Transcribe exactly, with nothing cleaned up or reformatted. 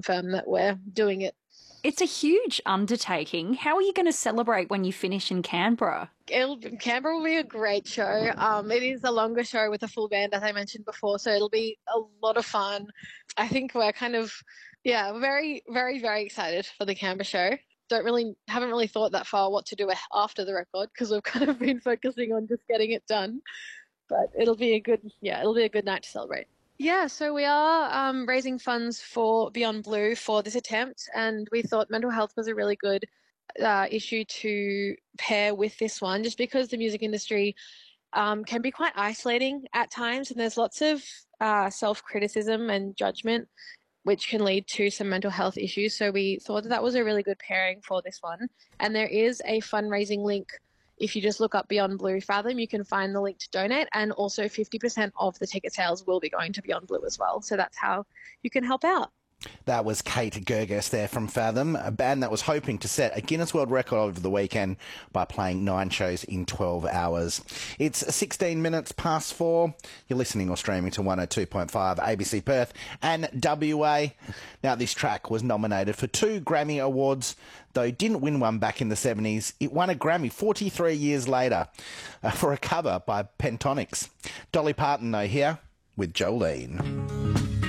confirm that we're doing it. It's a huge undertaking. How are you going to celebrate when you finish in Canberra? It'll, Canberra will be a great show. Um, it is a longer show with a full band, as I mentioned before, so it'll be a lot of fun. I think we're kind of, yeah, very, very, very excited for the Canberra show. Don't really, haven't really thought that far what to do after the record because we've kind of been focusing on just getting it done. But it'll be a good, yeah, it'll be a good night to celebrate. Yeah, so we are um, raising funds for Beyond Blue for this attempt, and we thought mental health was a really good uh, issue to pair with this one, just because the music industry um, can be quite isolating at times, and there's lots of uh, self-criticism and judgment, which can lead to some mental health issues. So we thought that that was a really good pairing for this one. And there is a fundraising link. If you just look up Beyond Blue Fathom, you can find the link to donate, and also fifty percent of the ticket sales will be going to Beyond Blue as well. So that's how you can help out. That was Kate Gerges there from Fathom, a band that was hoping to set a Guinness World Record over the weekend by playing nine shows in twelve hours. It's sixteen minutes past four. You're listening or streaming to one oh two point five A B C Perth and W A. Now, this track was nominated for two Grammy Awards, though didn't win one back in the seventies. It won a Grammy forty-three years later uh, for a cover by Pentatonix. Dolly Parton, though, here with Jolene.